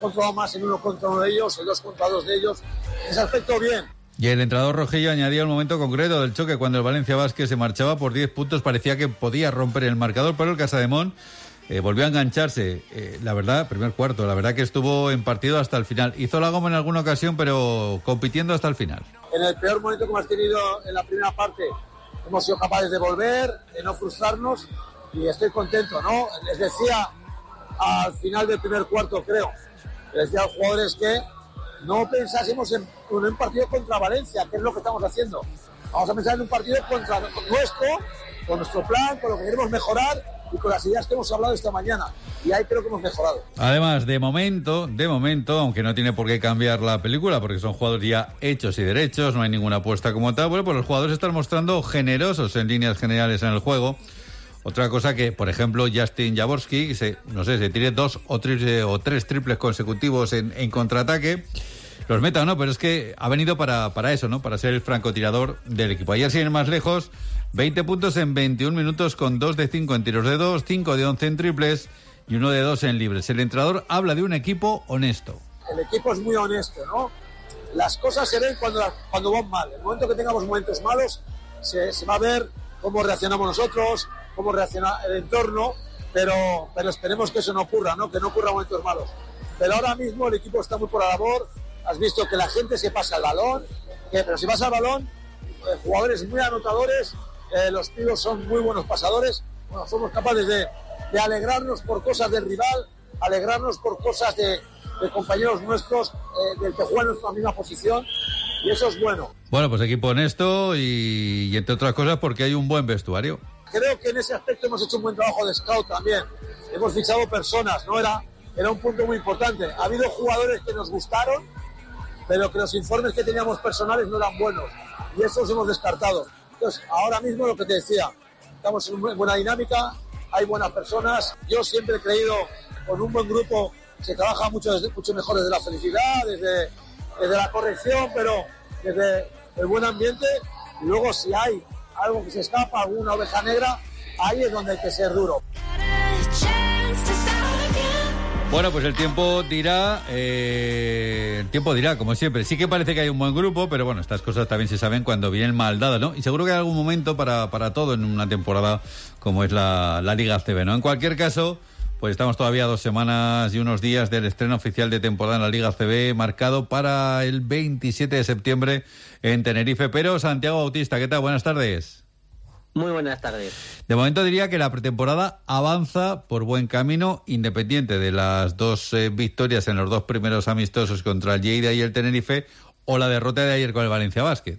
controlado más en 1 contra 1 de ellos, en 2 contra 2 de ellos. En ese aspecto, bien. Y el entrenador Rojillo añadía el momento concreto del choque cuando el Valencia Basket se marchaba por 10 puntos. Parecía que podía romper el marcador, pero el Casademont volvió a engancharse. La verdad, primer cuarto, la verdad que estuvo en partido hasta el final. Hizo la goma en alguna ocasión, pero compitiendo hasta el final. En el peor momento que hemos tenido en la primera parte, hemos sido capaces de volver, de no frustrarnos, y estoy contento, ¿no? Les decía al final del primer cuarto, creo, les decía a los jugadores que no pensásemos en un partido contra Valencia, que es lo que estamos haciendo. Vamos a pensar en un partido contra con nuestro plan, con lo que queremos mejorar y con las ideas que hemos hablado esta mañana. Y ahí creo que hemos mejorado. Además, de momento, aunque no tiene por qué cambiar la película, porque son jugadores ya hechos y derechos, no hay ninguna apuesta como tal, bueno, pues los jugadores están mostrando generosos en líneas generales en el juego. Otra cosa que, por ejemplo, Justin Jaworski, se tire 2 o 3 triples consecutivos en contraataque, los meta, ¿no? Pero es que ha venido para eso, ¿no? Para ser el francotirador del equipo. Ayer, sin ir más lejos, 20 puntos en 21 minutos con 2 de 5 en tiros de 2, 5 de 11 en triples y 1 de 2 en libres. El entrenador habla de un equipo honesto. El equipo es muy honesto, ¿no? Las cosas se ven cuando van mal. En el momento que tengamos momentos malos, se va a ver cómo reaccionamos nosotros, cómo reacciona el entorno, pero esperemos que eso no ocurra, ¿no? Que no ocurra momentos malos. Pero ahora mismo el equipo está muy por la labor. Has visto que la gente se pasa el balón, pero si pasa el balón, jugadores muy anotadores, los pibos son muy buenos pasadores. Bueno, somos capaces de alegrarnos por cosas del rival, alegrarnos por cosas de compañeros nuestros, del que juegan en nuestra misma posición, y eso es bueno. Bueno, pues equipo honesto y entre otras cosas porque hay un buen vestuario. Creo que en ese aspecto hemos hecho un buen trabajo de scout también. Hemos fichado personas, ¿no? Era un punto muy importante. Ha habido jugadores que nos gustaron, pero que los informes que teníamos personales no eran buenos. Y esos hemos descartado. Entonces, ahora mismo lo que te decía, estamos en una buena dinámica, hay buenas personas. Yo siempre he creído, con un buen grupo, se trabaja mucho mejor desde la felicidad, desde la corrección, pero desde el buen ambiente. Y luego, si hay algo que se escapa, alguna oveja negra, ahí es donde hay que ser duro. Bueno, pues el tiempo dirá, como siempre. Sí que parece que hay un buen grupo, pero bueno, estas cosas también se saben cuando vienen mal dadas, ¿no? Y seguro que hay algún momento para todo en una temporada como es la Liga ACB, ¿no? En cualquier caso, pues estamos todavía 2 semanas y unos días del estreno oficial de temporada en la Liga ACB, marcado para el 27 de septiembre en Tenerife. Pero Santiago Bautista, ¿qué tal? Buenas tardes. Muy buenas tardes. De momento diría que la pretemporada avanza por buen camino, independiente de las 2 victorias en los 2 primeros amistosos contra el Lleida y el Tenerife, o la derrota de ayer con el Valencia Basket.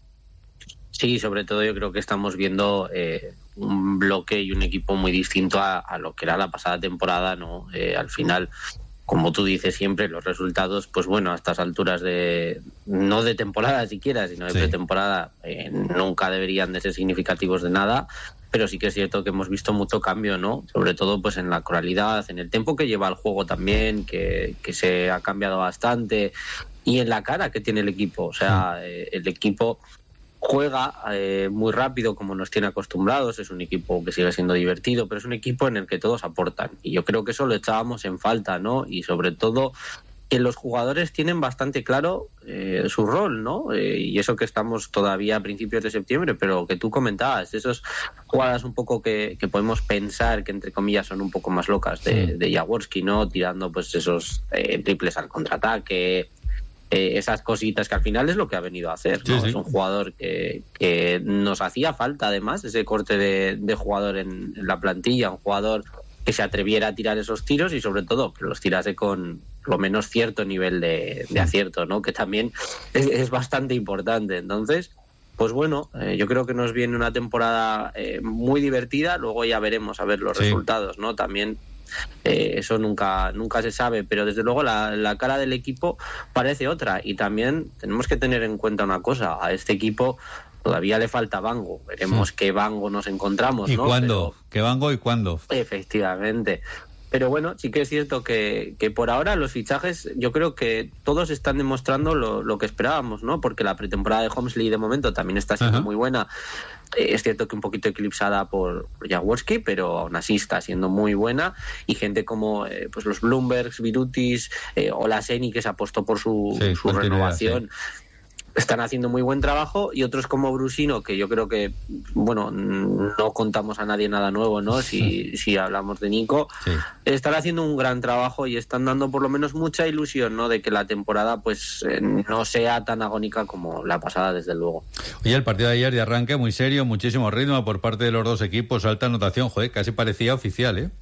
Sí, sobre todo yo creo que estamos viendo un bloque y un equipo muy distinto a lo que era la pasada temporada, ¿no? Al final, como tú dices siempre, los resultados, pues bueno, a estas alturas no de temporada siquiera, sino de pretemporada, nunca deberían de ser significativos de nada, pero sí que es cierto que hemos visto mucho cambio, ¿no? Sobre todo pues en la coralidad, en el tiempo que lleva el juego también, que se ha cambiado bastante, y en la cara que tiene el equipo. O sea, el equipo juega muy rápido, como nos tiene acostumbrados. Es un equipo que sigue siendo divertido, pero es un equipo en el que todos aportan, y yo creo que eso lo echábamos en falta, ¿no? Y sobre todo que los jugadores tienen bastante claro su rol, ¿no? Y eso que estamos todavía a principios de septiembre, pero que tú comentabas, esas jugadas un poco que podemos pensar que entre comillas son un poco más locas de Jaworski, ¿no? Tirando pues esos triples al contraataque, esas cositas que al final es lo que ha venido a hacer, ¿no? Sí. Es un jugador que nos hacía falta, además, ese corte de jugador en la plantilla, un jugador que se atreviera a tirar esos tiros y sobre todo que los tirase con lo menos cierto nivel de acierto, ¿no? Que también es bastante importante. Entonces, pues bueno, yo creo que nos viene una temporada muy divertida. Luego ya veremos a ver los resultados, ¿no? También eso nunca se sabe, pero desde luego la cara del equipo parece otra, y también tenemos que tener en cuenta una cosa: a este equipo todavía le falta Bango. Veremos qué Bango nos encontramos, ¿y ¿no? cuándo? ¿Qué Bango y cuándo? Efectivamente. Pero bueno, sí que es cierto que por ahora los fichajes, yo creo que todos están demostrando lo que esperábamos, ¿no? Porque la pretemporada de Homsley de momento también está siendo muy buena. Es cierto que un poquito eclipsada por Jaworski, pero aún así está siendo muy buena, y gente como pues los Bloombergs, Virutis, Olaseni, que se apostó por su renovación. Sí. Están haciendo muy buen trabajo, y otros como Brusino, que yo creo que, bueno, no contamos a nadie nada nuevo, ¿no? Si hablamos de Nico, sí. Están haciendo un gran trabajo y están dando por lo menos mucha ilusión, ¿no? De que la temporada pues no sea tan agónica como la pasada, desde luego. Oye, el partido de ayer de arranque muy serio, muchísimo ritmo por parte de los dos equipos, alta anotación, joder, casi parecía oficial, ¿eh?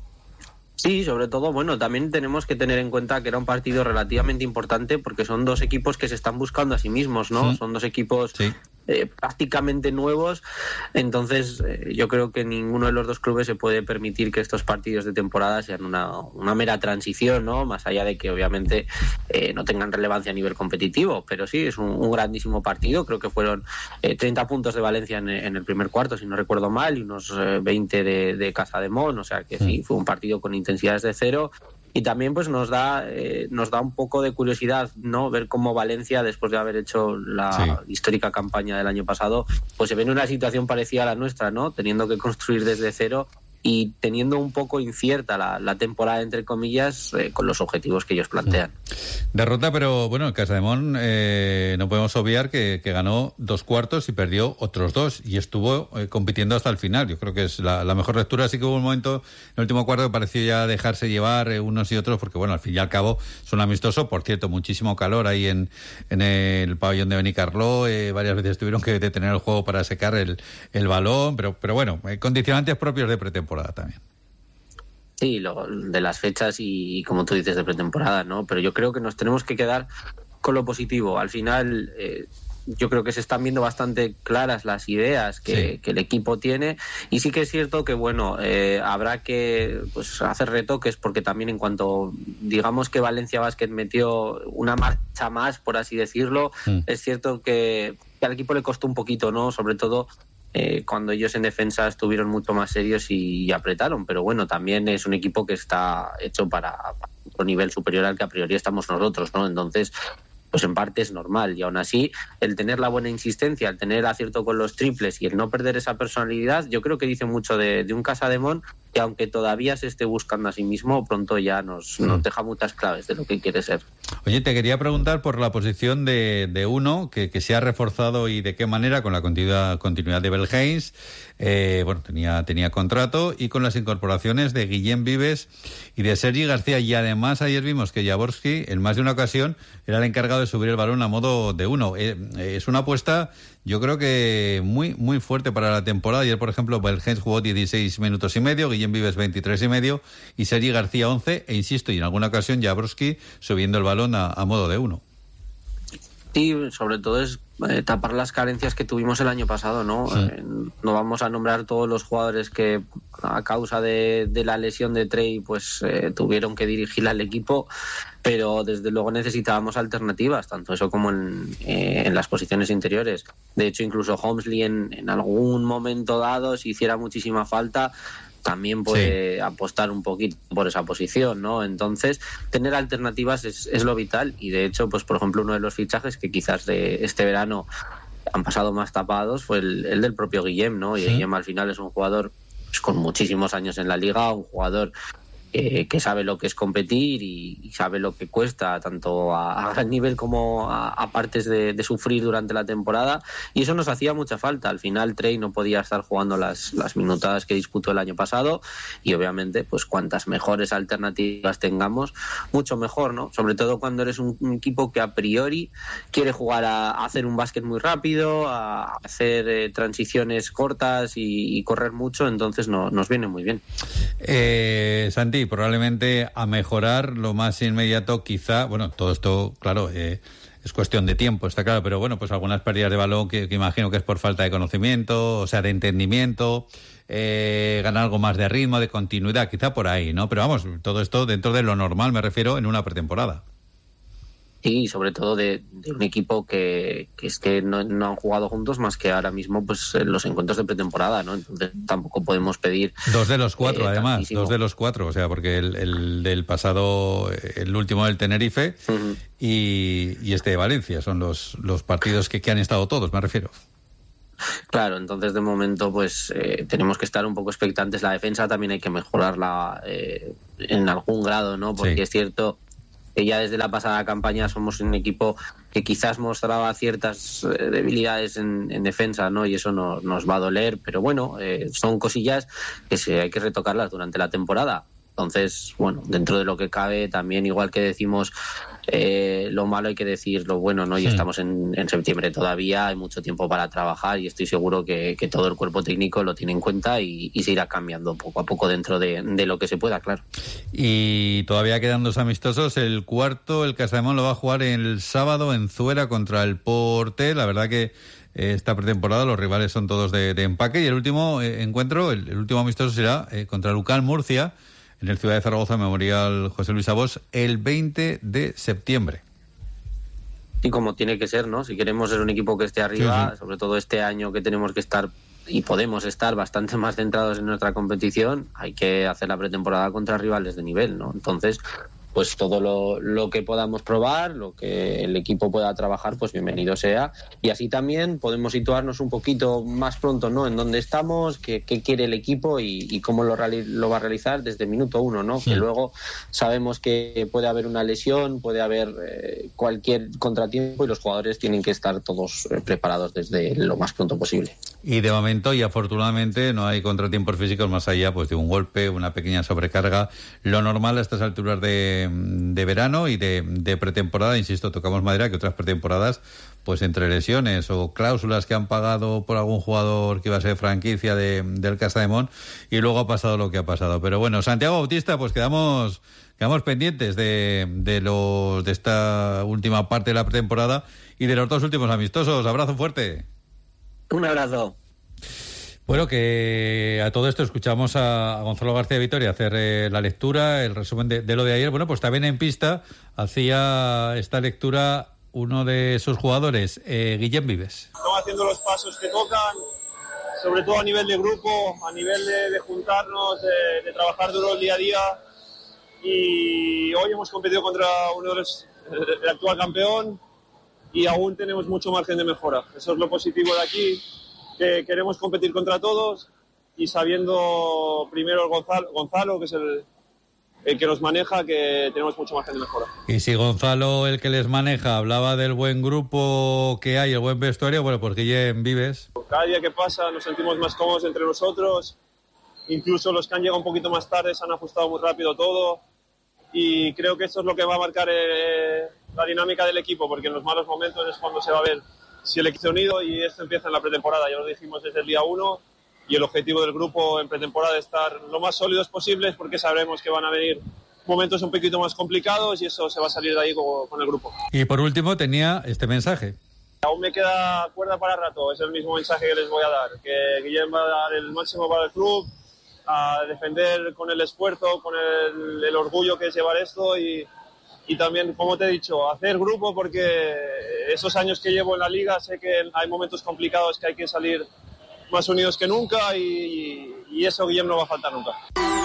Sí, sobre todo, bueno, también tenemos que tener en cuenta que era un partido relativamente importante, porque son dos equipos que se están buscando a sí mismos, ¿no? Son dos equipos prácticamente nuevos, entonces yo creo que ninguno de los dos clubes se puede permitir que estos partidos de temporada sean una mera transición, ¿no? Más allá de que obviamente no tengan relevancia a nivel competitivo, pero sí, es un grandísimo partido. Creo que fueron 30 puntos de Valencia en el primer cuarto, si no recuerdo mal, y unos 20 de Casademont, o sea que sí, fue un partido con intensidades de cero. Y también pues nos da un poco de curiosidad, ¿no? Ver cómo Valencia, después de haber hecho la histórica campaña del año pasado, pues se ve en una situación parecida a la nuestra, ¿no? Teniendo que construir desde cero y teniendo un poco incierta la temporada, entre comillas, con los objetivos que ellos plantean. Derrota, pero bueno, el Casademont no podemos obviar que ganó 2 cuartos y perdió otros 2, y estuvo compitiendo hasta el final. Yo creo que es la mejor lectura. Sí que hubo un momento en el último cuarto que pareció ya dejarse llevar unos y otros, porque bueno, al fin y al cabo son amistosos. Por cierto, muchísimo calor ahí en el pabellón de Benicarló, varias veces tuvieron que detener el juego para secar el balón, pero bueno, condicionantes propios de pretemporada también. Sí, lo de las fechas y como tú dices, de pretemporada, ¿no? Pero yo creo que nos tenemos que quedar con lo positivo. Al final, yo creo que se están viendo bastante claras las ideas que el equipo tiene, y sí que es cierto que, bueno, habrá que pues hacer retoques, porque también en cuanto digamos que Valencia Basket metió una marcha más, por así decirlo, es cierto que al equipo le costó un poquito, ¿no? Sobre todo cuando ellos en defensa estuvieron mucho más serios y apretaron, pero bueno, también es un equipo que está hecho para un nivel superior al que a priori estamos nosotros, ¿no? Entonces, pues en parte es normal, y aún así el tener la buena insistencia, el tener acierto con los triples y el no perder esa personalidad, yo creo que dice mucho de un Casademont que, aunque todavía se esté buscando a sí mismo, pronto ya nos deja muchas claves de lo que quiere ser. Oye, te quería preguntar por la posición de uno que se ha reforzado, y de qué manera, con la continuidad de Belhens, bueno, tenía contrato, y con las incorporaciones de Guillem Vives y de Sergi García, y además ayer vimos que Jaworski en más de una ocasión era el encargado de subir el balón a modo de uno. Es una apuesta, yo creo que muy muy fuerte para la temporada. Ayer, por ejemplo, Belhens jugó 16 minutos y medio, Guillem Vives 23 y medio y Sergi García 11, e insisto, y en alguna ocasión Jaworski subiendo el balón a modo de uno. Sí, sobre todo es tapar las carencias que tuvimos el año pasado, ¿no? Sí. No vamos a nombrar todos los jugadores que a causa de la lesión de Trey pues tuvieron que dirigir al equipo, pero desde luego necesitábamos alternativas, tanto eso como en las posiciones interiores. De hecho, incluso Holmesley en algún momento dado, si hiciera muchísima falta, también puede apostar un poquito por esa posición, ¿no? Entonces, tener alternativas es lo vital, y de hecho, pues por ejemplo, uno de los fichajes que quizás de este verano han pasado más tapados fue el del propio Guillem, ¿no? Y Guillem al final es un jugador pues, con muchísimos años en la liga, un jugador que sabe lo que es competir y sabe lo que cuesta, tanto a gran nivel como a partes de sufrir durante la temporada, y eso nos hacía mucha falta. Al final Trey no podía estar jugando las minutadas que disputó el año pasado, y obviamente pues cuantas mejores alternativas tengamos, mucho mejor, ¿no? Sobre todo cuando eres un equipo que a priori quiere jugar a hacer un básquet muy rápido, a hacer transiciones cortas y correr mucho, entonces nos viene muy bien. Santi, probablemente a mejorar lo más inmediato, quizá, bueno, todo esto, claro, es cuestión de tiempo, está claro, pero bueno, pues algunas pérdidas de balón que imagino que es por falta de conocimiento, o sea, de entendimiento, ganar algo más de ritmo, de continuidad, quizá por ahí, ¿no? Pero vamos, todo esto dentro de lo normal, me refiero, en una pretemporada. Sí, sobre todo de un equipo que es que no han jugado juntos más que ahora mismo pues en los encuentros de pretemporada, ¿no? Entonces tampoco podemos pedir 2 de los 4, además, tantísimo. 2 de los 4, o sea, porque el del pasado, el último del Tenerife y este de Valencia son los partidos que han estado todos, me refiero. Claro, entonces de momento pues tenemos que estar un poco expectantes. La defensa también hay que mejorarla en algún grado, ¿no? Porque sí, es cierto que ya desde la pasada campaña somos un equipo que quizás mostraba ciertas debilidades en defensa, ¿no? Y eso nos va a doler, pero bueno, son cosillas que hay que retocarlas durante la temporada. Entonces, bueno, dentro de lo que cabe, también igual que decimos lo malo hay que decir lo bueno, ¿no? Y estamos en septiembre todavía, hay mucho tiempo para trabajar y estoy seguro que todo el cuerpo técnico lo tiene en cuenta y se irá cambiando poco a poco dentro de lo que se pueda, claro. Y todavía quedan 2 amistosos. El cuarto, el Casademón, lo va a jugar el sábado en Zuera contra el Portel. La verdad que esta pretemporada los rivales son todos de empaque y el último encuentro, el último amistoso será contra Lucan Murcia en el Ciudad de Zaragoza, Memorial José Luis Abos, el 20 de septiembre. Y como tiene que ser, ¿no? Si queremos ser un equipo que esté arriba, sobre todo este año que tenemos que estar y podemos estar bastante más centrados en nuestra competición, hay que hacer la pretemporada contra rivales de nivel, ¿no? Entonces, pues todo lo que podamos probar, lo que el equipo pueda trabajar, pues bienvenido sea. Y así también podemos situarnos un poquito más pronto, ¿no? En dónde estamos, qué quiere el equipo y cómo lo va a realizar desde minuto 1, ¿no? Sí. Que luego sabemos que puede haber una lesión, puede haber cualquier contratiempo y los jugadores tienen que estar todos preparados desde lo más pronto posible. Y de momento y afortunadamente no hay contratiempos físicos más allá pues de un golpe, una pequeña sobrecarga. Lo normal a estas alturas de verano y de pretemporada, insisto, tocamos madera, que otras pretemporadas pues entre lesiones o cláusulas que han pagado por algún jugador que iba a ser franquicia del Casademón y luego ha pasado lo que ha pasado. Pero bueno, Santiago Bautista, pues quedamos pendientes de esta última parte de la pretemporada y de los 2 últimos amistosos. Abrazo fuerte. Un abrazo. Bueno, que a todo esto escuchamos a Gonzalo García Vitoria hacer la lectura, el resumen de lo de ayer. Bueno, pues también en pista hacía esta lectura uno de sus jugadores, Guillem Vives. Estamos haciendo los pasos que tocan, sobre todo a nivel de grupo, a nivel de juntarnos, de trabajar duro el día a día. Y hoy hemos competido contra el actual campeón y aún tenemos mucho margen de mejora. Eso es lo positivo de aquí, que queremos competir contra todos y sabiendo primero Gonzalo, que es el que nos maneja, que tenemos mucho margen de mejora. Y si Gonzalo, el que les maneja, hablaba del buen grupo que hay, el buen vestuario, bueno, pues Guillem Vives. Cada día que pasa nos sentimos más cómodos entre nosotros, incluso los que han llegado un poquito más tarde se han ajustado muy rápido todo y creo que esto es lo que va a marcar la dinámica del equipo, porque en los malos momentos es cuando se va a ver si el equipo se ha unido y esto empieza en la pretemporada. Ya lo dijimos desde el día 1 y el objetivo del grupo en pretemporada es estar lo más sólidos posibles porque sabremos que van a venir momentos un poquito más complicados y eso se va a salir de ahí con el grupo. Y por último tenía este mensaje. Aún me queda cuerda para rato, es el mismo mensaje que les voy a dar, que Guillem va a dar el máximo para el club, a defender con el esfuerzo, con el orgullo que es llevar esto y también, como te he dicho, hacer grupo porque esos años que llevo en la liga sé que hay momentos complicados que hay que salir más unidos que nunca y eso Guillem no va a faltar nunca.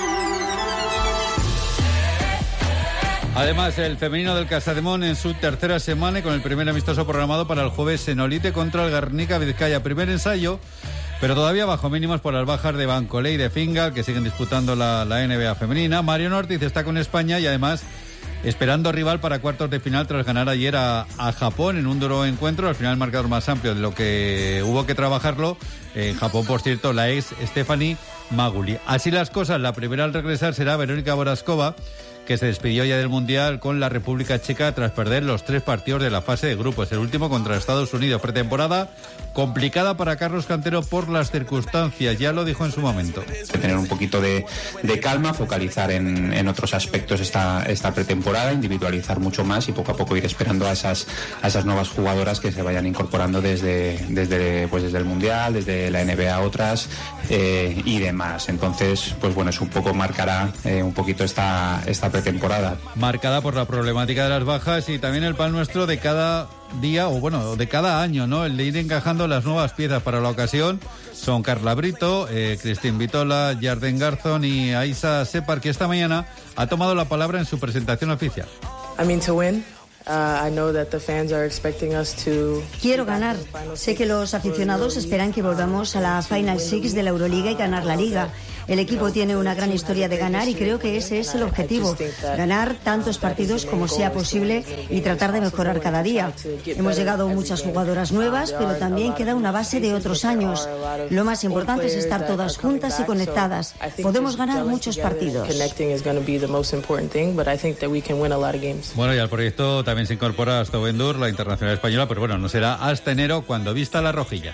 Además, el femenino del Casademón en su tercera semana y con el primer amistoso programado para el jueves en Olite contra el Guernica Vizcaya. Primer ensayo, pero todavía bajo mínimos por las bajas de Bancolé y de Fingal, que siguen disputando la NBA femenina. Mariano Ortiz está con España y además esperando rival para cuartos de final tras ganar ayer a Japón en un duro encuentro. Al final el marcador más amplio de lo que hubo que trabajarlo. En Japón, por cierto, la ex Stephanie Maguli. Así las cosas, la primera al regresar será Verónica Boraskova, que se despidió ya del Mundial con la República Checa tras perder los 3 partidos de la fase de grupos. El último contra Estados Unidos. Pretemporada complicada para Carlos Cantero por las circunstancias, ya lo dijo en su momento. Tener un poquito de calma, focalizar en otros aspectos esta pretemporada, individualizar mucho más y poco a poco ir esperando a esas nuevas jugadoras que se vayan incorporando desde el Mundial, desde la NBA otras y demás. Entonces, pues bueno, es un poco marcará un poquito esta pretemporada. Marcada por la problemática de las bajas y también el pan nuestro de cada día, o bueno, de cada año, ¿no? El de ir encajando las nuevas piezas para la ocasión. Son Carla Brito, Cristín Vitola, Yarden Garzón y Aisa Separ, que esta mañana ha tomado la palabra en su presentación oficial. I mean to win. Quiero ganar. Sé que los aficionados esperan que volvamos a la Final Six de la Euroliga y ganar la Liga. El equipo tiene una gran historia de ganar y creo que ese es el objetivo. Ganar tantos partidos como sea posible y tratar de mejorar cada día. Hemos llegado muchas jugadoras nuevas, pero también queda una base de otros años. Lo más importante es estar todas juntas y conectadas. Podemos ganar muchos partidos. Bueno, y al proyecto también se incorpora Stovendur, la internacional española, pero bueno, no será hasta enero cuando vista la rojilla.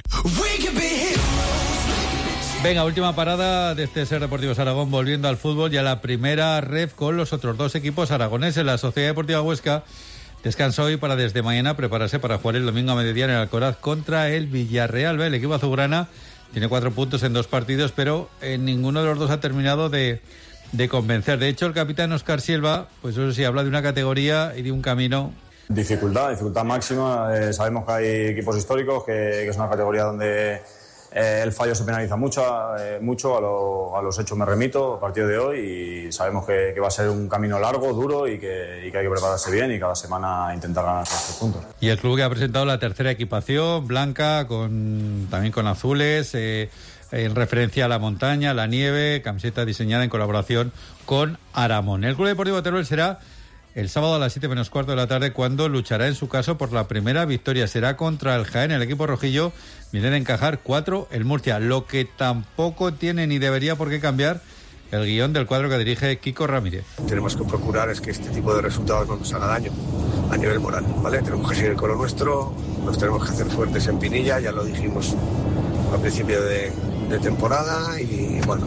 Venga, última parada de este Ser Deportivos Aragón, volviendo al fútbol y a la primera ref con los otros dos equipos aragoneses. La Sociedad Deportiva Huesca descansa hoy para desde mañana prepararse para jugar el domingo a mediodía en el Alcoraz contra el Villarreal. El equipo azulgrana tiene 4 puntos en 2 partidos, pero en ninguno de los dos ha terminado de convencer. De hecho, el capitán Óscar Silva, pues eso sí, habla de una categoría y de un camino. Dificultad máxima. Sabemos que hay equipos históricos, que es una categoría donde el fallo se penaliza mucho. A los hechos me remito a partir de hoy y sabemos que va a ser un camino largo, duro y que hay que prepararse bien y cada semana intentar ganar esos 3 puntos. Y el club que ha presentado la tercera equipación, blanca, también con azules, en referencia a la montaña, la nieve, camiseta diseñada en colaboración con Aramón. El Club Deportivo Teruel será el sábado a las 7 menos cuarto de la tarde, cuando luchará en su caso por la primera victoria. Será contra el Jaén. El equipo rojillo viene de encajar 4 el Murcia, lo que tampoco tiene ni debería por qué cambiar el guión del cuadro que dirige Kiko Ramírez. Tenemos que procurar es que este tipo de resultados no nos haga daño a nivel moral, ¿vale? Tenemos que seguir con lo nuestro, nos tenemos que hacer fuertes en Pinilla, ya lo dijimos al principio de temporada y bueno,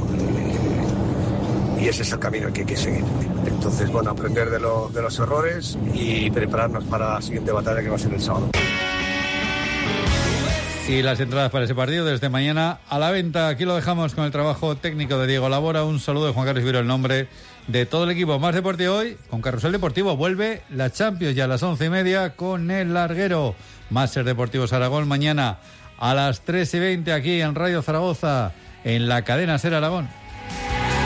y ese es el camino que hay que seguir. Entonces, bueno, aprender de los errores y prepararnos para la siguiente batalla que va a ser el sábado. Y las entradas para ese partido desde mañana a la venta. Aquí lo dejamos con el trabajo técnico de Diego Labora. Un saludo de Juan Carlos Viro, el nombre de todo el equipo. Más deporte hoy con Carrusel Deportivo. Vuelve la Champions ya a las 11:30 con el larguero. Más Ser Deportivos Aragón mañana a las 3:20 aquí en Radio Zaragoza, en la cadena Ser Aragón.